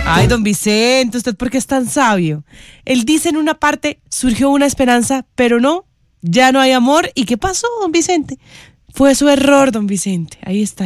Ay, don Vicente, ¿usted por qué es tan sabio? Él dice en una parte, surgió una esperanza, pero no, ya no hay amor. ¿Y qué pasó, don Vicente? Fue su error, don Vicente. Ahí está.